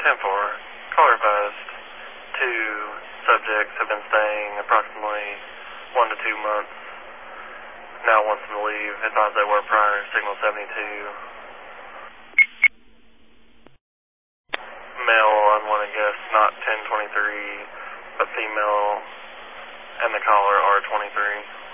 10-4. Caller advised. 2 subjects have been staying approximately 1 to 2 months. Now wants them to leave. Advised they were prior. Signal 72. Male unwanted guest, not 1023, but female and the caller are 23.